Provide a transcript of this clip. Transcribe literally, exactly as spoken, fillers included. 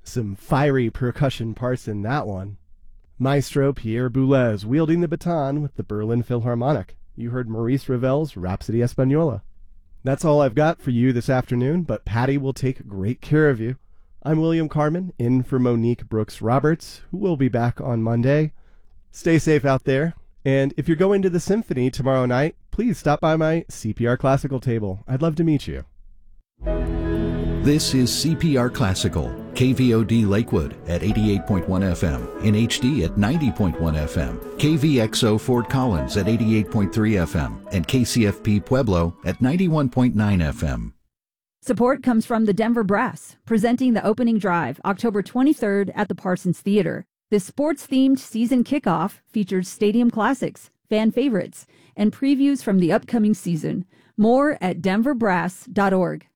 Some fiery percussion parts in that one. Maestro Pierre Boulez wielding the baton with the Berlin Philharmonic. You heard Maurice Ravel's Rhapsody Española. That's all I've got for you this afternoon, but Patty will take great care of you. I'm William Carmen, in for Monique Brooks-Roberts, who will be back on Monday. Stay safe out there, and if you're going to the symphony tomorrow night, please stop by my C P R Classical table. I'd love to meet you. This is C P R Classical, K V O D Lakewood at eighty-eight point one F M, in H D at ninety point one F M, K V X O Fort Collins at eighty-eight point three F M, and K C F P Pueblo at ninety-one point nine F M. Support comes from the Denver Brass, presenting the opening drive October twenty-third at the Parsons Theater. This sports-themed season kickoff features stadium classics, fan favorites, and previews from the upcoming season. More at denver brass dot org.